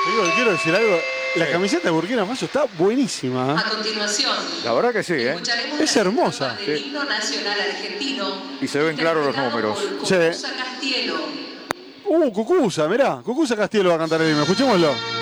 Quiero decir algo. La camiseta de Burkina Faso está buenísima. A continuación, La verdad que sí, ¿eh? escucharemos Es la hermosa. estrofa del himno nacional argentino. Y se ven claros los interpretado números. por Sí. Cucuza Castielo. Cucuza, mirá. Cucuza Castielo va a cantar el himno. Escuchémoslo.